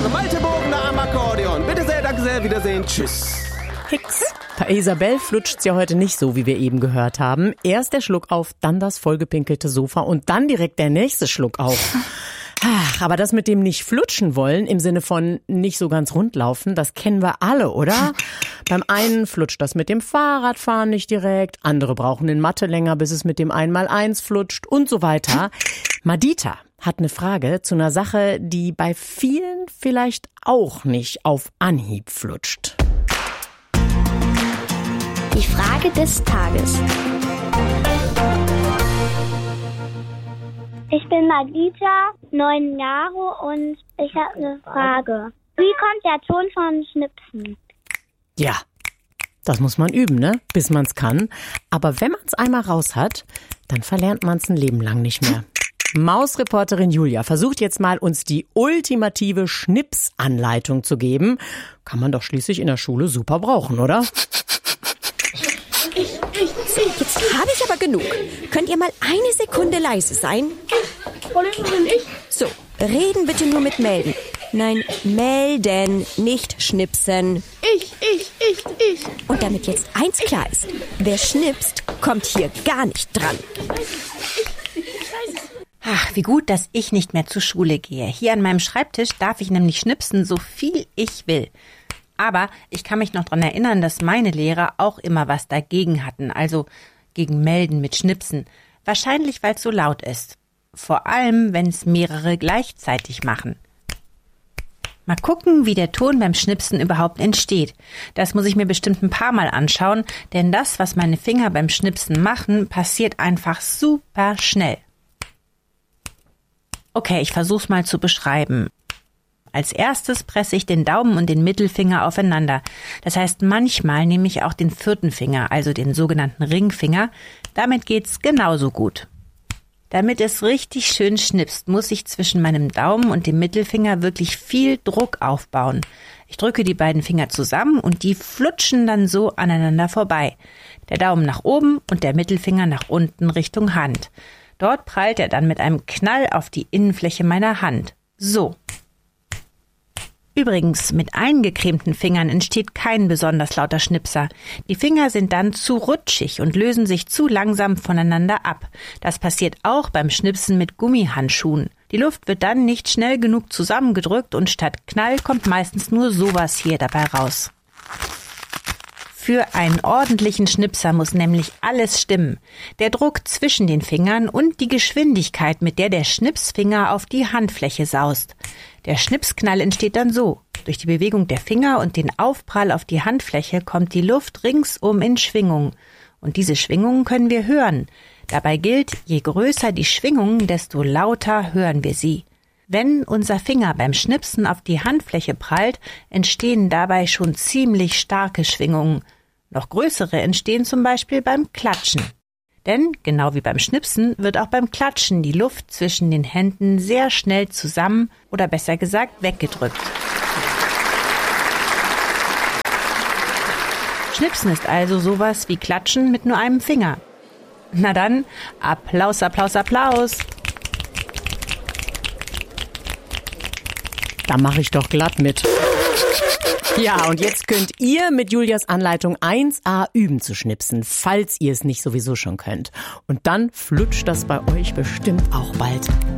Gitarre, Malte Bogner am Akkordeon. Bitte sehr, danke sehr, Wiedersehen, tschüss. Hicks. Bei Isabel flutscht's ja heute nicht so, wie wir eben gehört haben. Erst der Schluck auf, dann das vollgepinkelte Sofa und dann direkt der nächste Schluck auf. Ach, aber das mit dem nicht flutschen wollen, im Sinne von nicht so ganz rund laufen, das kennen wir alle, oder? Beim einen flutscht das mit dem Fahrradfahren nicht direkt, andere brauchen in Mathe länger, bis es mit dem 1x1 flutscht und so weiter. Madita hat eine Frage zu einer Sache, die bei vielen vielleicht auch nicht auf Anhieb flutscht. Die Frage des Tages. Ich bin Madita, 9 Jahre und ich habe eine Frage. Wie kommt der Ton von Schnipsen? Ja, das muss man üben, ne? Bis man's kann. Aber wenn man's einmal raus hat, dann verlernt man's ein Leben lang nicht mehr. Mausreporterin Julia versucht jetzt mal, uns die ultimative Schnipsanleitung zu geben. Kann man doch schließlich in der Schule super brauchen, oder? Jetzt habe ich aber genug. Könnt ihr mal eine Sekunde leise sein? Bin ich? So, reden bitte nur mit melden. Nein, melden, nicht schnipsen. Ich. Und damit jetzt eins klar ist, wer schnipst, kommt hier gar nicht dran. Ach, wie gut, dass ich nicht mehr zur Schule gehe. Hier an meinem Schreibtisch darf ich nämlich schnipsen, so viel ich will. Aber ich kann mich noch daran erinnern, dass meine Lehrer auch immer was dagegen hatten, also gegen Melden mit Schnipsen. Wahrscheinlich, weil es so laut ist. Vor allem, wenn es mehrere gleichzeitig machen. Mal gucken, wie der Ton beim Schnipsen überhaupt entsteht. Das muss ich mir bestimmt ein paar Mal anschauen, denn das, was meine Finger beim Schnipsen machen, passiert einfach super schnell. Okay, ich versuch's mal zu beschreiben. Als erstes presse ich den Daumen und den Mittelfinger aufeinander. Das heißt, manchmal nehme ich auch den 4. Finger, also den sogenannten Ringfinger. Damit geht's genauso gut. Damit es richtig schön schnipst, muss ich zwischen meinem Daumen und dem Mittelfinger wirklich viel Druck aufbauen. Ich drücke die beiden Finger zusammen und die flutschen dann so aneinander vorbei. Der Daumen nach oben und der Mittelfinger nach unten Richtung Hand. Dort prallt er dann mit einem Knall auf die Innenfläche meiner Hand. So. Übrigens, mit eingecremten Fingern entsteht kein besonders lauter Schnipser. Die Finger sind dann zu rutschig und lösen sich zu langsam voneinander ab. Das passiert auch beim Schnipsen mit Gummihandschuhen. Die Luft wird dann nicht schnell genug zusammengedrückt und statt Knall kommt meistens nur sowas hier dabei raus. Für einen ordentlichen Schnipser muss nämlich alles stimmen. Der Druck zwischen den Fingern und die Geschwindigkeit, mit der der Schnipsfinger auf die Handfläche saust. Der Schnipsknall entsteht dann so. Durch die Bewegung der Finger und den Aufprall auf die Handfläche kommt die Luft ringsum in Schwingung. Und diese Schwingungen können wir hören. Dabei gilt, je größer die Schwingungen, desto lauter hören wir sie. Wenn unser Finger beim Schnipsen auf die Handfläche prallt, entstehen dabei schon ziemlich starke Schwingungen. Noch größere entstehen zum Beispiel beim Klatschen. Denn, genau wie beim Schnipsen, wird auch beim Klatschen die Luft zwischen den Händen sehr schnell zusammen oder besser gesagt weggedrückt. Schnipsen ist also sowas wie Klatschen mit nur einem Finger. Na dann, Applaus, Applaus, Applaus! Da mache ich doch glatt mit. Ja, und jetzt könnt ihr mit Julias Anleitung 1a üben zu schnipsen, falls ihr es nicht sowieso schon könnt. Und dann flutscht das bei euch bestimmt auch bald.